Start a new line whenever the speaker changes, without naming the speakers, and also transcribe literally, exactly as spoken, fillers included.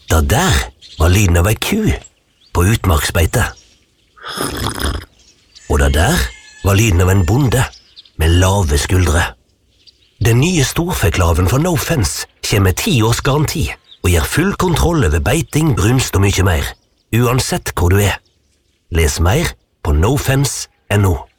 Da der var lyden av ei ku på utmarksbeite. Og da der var lyden av en bonde med lave skuldre. Den nye storfeklaven fra No Fence kommer med ti års garanti og gir full kontroll over beiting, brunst og mye mer, uansett hvor du er. Les mer på no fence punktum no.